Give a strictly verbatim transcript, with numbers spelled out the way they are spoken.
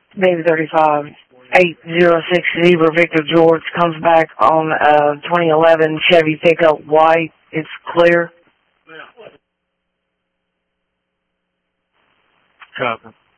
Baby thirty-five, eight zero six Zebra Victor George comes back on uh twenty eleven Chevy pickup white. It's clear. Copy.